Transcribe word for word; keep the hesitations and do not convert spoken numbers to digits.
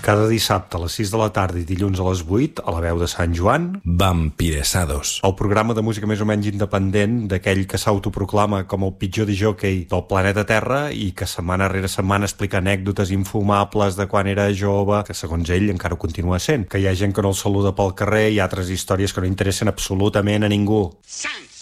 Cada dissabte a les sis de la tarda i dilluns a les vuit, a la veu de Sant Joan, Vampiresados. El programa de música més o menys independent d'aquell que s'autoproclama com el pitjor disjockey del planeta Terra i que setmana rere setmana explica anècdotes infumables de quan era jove, que segons ell encara ho continua sent, que hi ha gent que no el saluda pel carrer i altres històries que no interessen absolutament a ningú. Sant!